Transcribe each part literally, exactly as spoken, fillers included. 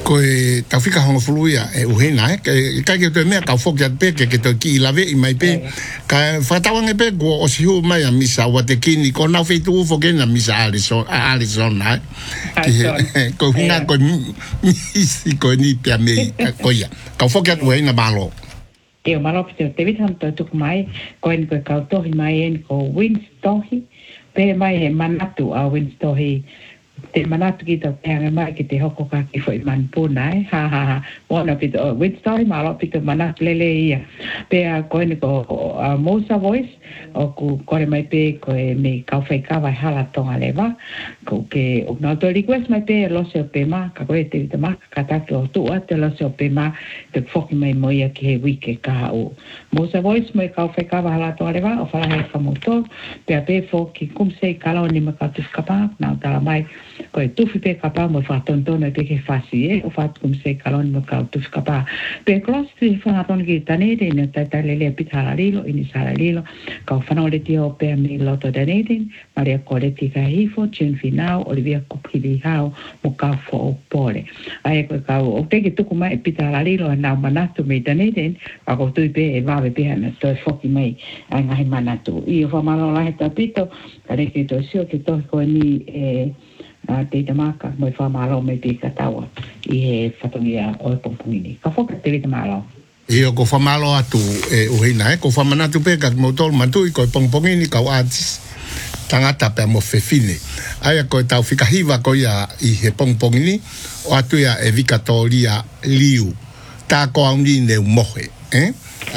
ko e tawhika hongo fuluia e uhena e kai ke to mea ka fokia pe ke ke to ki lave i mai pe ka fatawang e pe ko o si hu mai a misa wa te kini ko na feitu foke na misa Alison Arizona ko hina ko misi ko ni pe me ko ia ka fokia uhena malo e o malo te te vitam to tuk mai ko en ko ka to mai en ko Winstohi pe mai e manatu a Winstohi te manatu ki tau peanga mai ki te hoko ka ki fwoi manpuna e ha ha ha mona pito o Winstohi malo pito manatu lele ia pe a koe ni ko Mosa Voice o ku kore mai pe ko e me kawhai kawa hala tonga lewa ko ke o na to request mai pe lo se o pe ma ka koe te vita ma ka taki o tua te lo se o pe ma te whoki mai moia ki he wike ka o Mosa Voice mai kawhai kawa hala tonga lewa o whala hei kamoto pe a pe whoki kumsei kala o ni ma kautus kapa na o tala mai ko e tufi pe kapa mo whatontona pe ke whasi e o what kumsei kala o ni ma kautus kapa pe klos te whangatona ki tanere ni o taitai lele pita halalilo ini salalilo ka whanau le tio pe me loto danetin Maria Coreti ka hifo tune finau Olivia Kupili hao mo ka fo o pole ai ko ka o te ki tuku mai pita halalilo na manatu me danetin ka ko tui pe e vawe pe na to foki mai ai ngai manatu i o whamalo la heta pito ka reki to sio ki to ko ni e a te tamaka mo whamalo me pe katawa i he whatongia o e pompungini ka foka te vita malo Io ko famalo atu e uhina e ko famana tu pe ka motor matu i ko pongpongini ka atis tangata pe mo fefine ai ko tau fika hiva ko ia i he pongpongini o atu ia e vikatoria liu ta ko auni ne mohe eh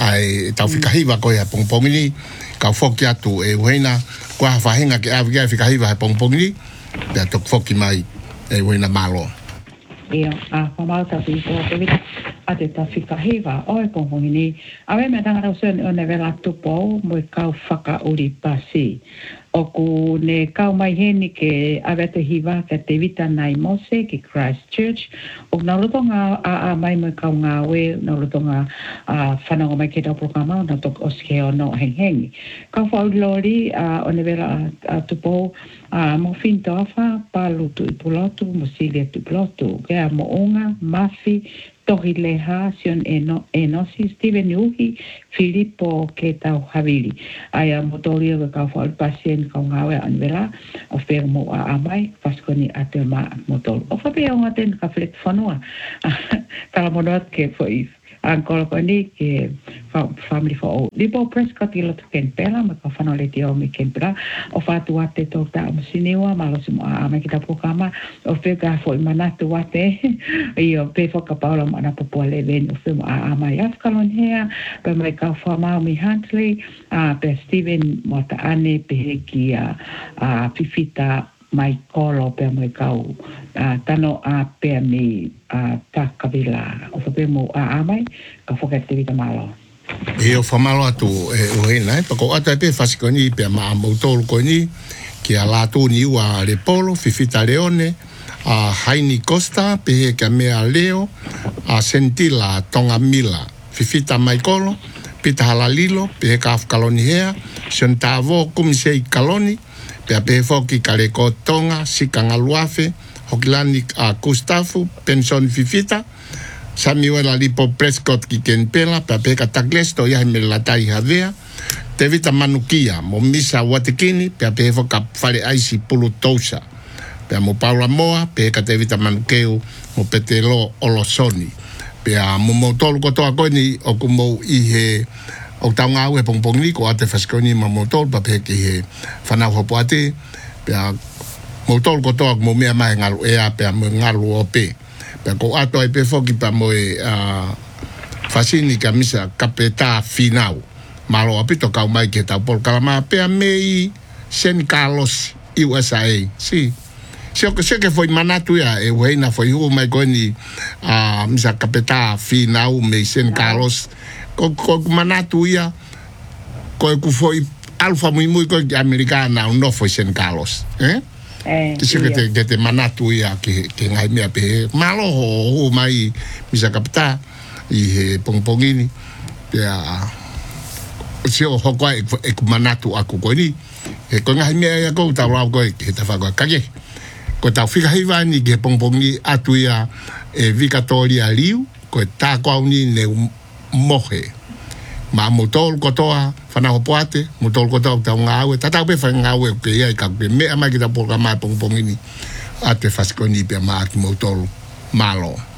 ai tau fika hiva ko ia pongpongini ka foki atu e uhina ko fahinga ke avia fika hiva pongpongini pe tok foki mai e uhina malo ia a famalo ta fika te vita a te tawhika hewa o e pongpongini. A we mea tangata usen o ne wela tupo mo e kau whaka uri pasi. O ku ne kau mai heni ke awe te hiwa ke te vita nai mose ki Christchurch. O na rotonga a a mai mo e kau ngā we, na rotonga a whanau mai ke tau programa, na tok oske o no heng hengi. Kau whau lori a o ne wela a tupo a mo fintofa, palu tu i pulotu, mo silia tu pulotu. Kea mo onga, mafi, tohi leha sion eno enosi Steven Yuhi Filippo ke tau havili aya motoria ke kau fal pasien kau ngawe anvela o fer mo a amai paskoni atema motor o fa pe o ngaten ka flet fonua tala monot ke foi ancora quindi che family for Lipo Prescott ilo to ken pela ma ka fano le tio mi ken pela o fatu ate to ta mo sinewa ma lo simo a ma kita programa o fe ka foi manatu ate io pe fo ka paula ma na popo le ven o fe a ma ya kalon hea pe mai ka fa ma mi Huntley a pe Steven mota ane pe ki a fifita mai kolo pe mai kau a tano a pe mi a takavila o pe mo a amai ka foka te vita malo e o famalo atu e o hena e pako ata pe fasikoni pe ma motor koni ki ala tu ni wa le polo fifita leone a Haini Costa pe ke mea leo a Sentila Tonga Mila fifita mai kolo pita halalilo pe ka afkaloni hea sentavo kumisei kaloni pe pe foki kale ko tonga sikanga luafe hokilani a Gustavo pension fifita Samuel Lipo Prescott ki ken pela pe pe kataglesto ya me la tai havea te vita manukia mo misa watekini pe pe foka fale aisi pulutosa pe mo Paula Moa pe ka te vita manukeu mo petelo olosoni pe a mo motor ko to akoni o kumo i he o taunga ue pongpongi ko ate faskoni ma motor pa pe ki he whanau hopo ate pe a motor ko toak mo mea mai ngalu e a pe a mo ngalu o pe pe ko ato e pe foki pa mo e fasini ka misa kapeta finau malo apito ka umai ke tau pol kalama pe a mei Saint Carlos U S A si se o que se que foi manatu ya e weina foi hu mai koni a misa kapeta finau me Saint Carlos ko ko manatu ya ko ku foi alfa muy muy ko americana no foi Saint Carlos eh eh que te que te manatu ya que que ngai me pe malo ho mai misa kapita i pongpongini ya se o ho ko e ku manatu aku ko ni e ko ngai me ya ko ta ra ko e ta fa ko ka ke ko tau whika hiwa ni ke pongpongi atu ia e Victoria Liu, ko tā kau ni ne mohe. Ma motol kotoa, whana hopoate, motol kotoa tau ngāwe, tatau pe whai ngāwe ke ia i kakupe, mea mai ki ta poka mai pongpongi ni, ate whasikoni pia maa ki motol malo.